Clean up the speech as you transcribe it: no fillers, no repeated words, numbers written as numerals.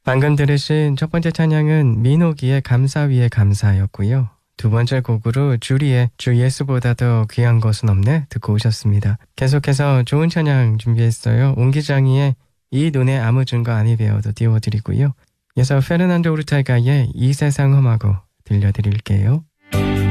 방금 들으신 첫 번째 찬양은 민호기의 감사 위에 감사였고요. 두 번째 곡으로 주리의 주 예수보다 더 귀한 것은 없네 듣고 오셨습니다. 계속해서 좋은 찬양 준비했어요. 옹기장이의 이 눈에 아무 증거 아니 배워도 띄워드리고요. 이어서 페르난도 우르타가의 이 세상 험하고 들려드릴게요.